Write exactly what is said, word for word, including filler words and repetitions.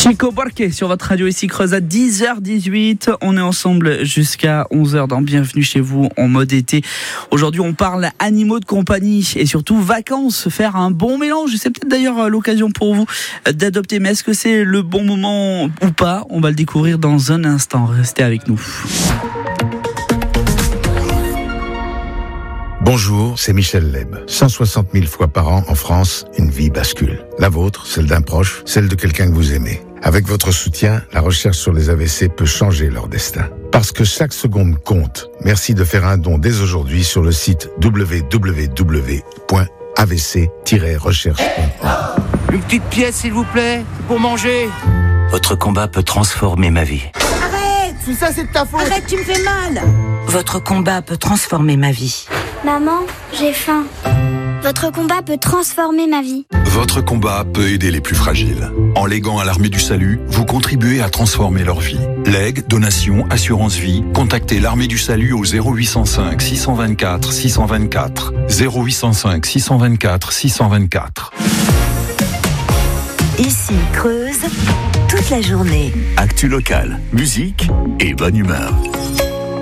Chico Buarque sur votre radio ici Creuse à dix heures dix-huit. On est ensemble jusqu'à onze heures dans Bienvenue chez vous en mode été. Aujourd'hui, on parle animaux de compagnie et surtout vacances, faire un bon mélange. C'est peut-être d'ailleurs l'occasion pour vous d'adopter. Mais est-ce que c'est le bon moment ou pas? On va le découvrir dans un instant. Restez avec nous. Bonjour, c'est Michel Leb. cent soixante mille fois par an en France, une vie bascule. La vôtre, celle d'un proche, celle de quelqu'un que vous aimez. Avec votre soutien, la recherche sur les A V C peut changer leur destin. Parce que chaque seconde compte. Merci de faire un don dès aujourd'hui sur le site w w w point a v c tiret recherche point org. Une petite pièce, s'il vous plaît, pour manger. Votre combat peut transformer ma vie. Arrête! Tout ça, c'est de ta faute. Arrête, tu me fais mal! Votre combat peut transformer ma vie. Maman, j'ai faim. Votre combat peut transformer ma vie. Votre combat peut aider les plus fragiles. En léguant à l'Armée du Salut, vous contribuez à transformer leur vie. Legs, donations, assurance vie, contactez l'Armée du Salut au zéro huit cent cinq six cent vingt-quatre six cent vingt-quatre. zéro huit cent cinq six cent vingt-quatre six cent vingt-quatre. Ici, Creuse, toute la journée. Actu locale, musique et bonne humeur.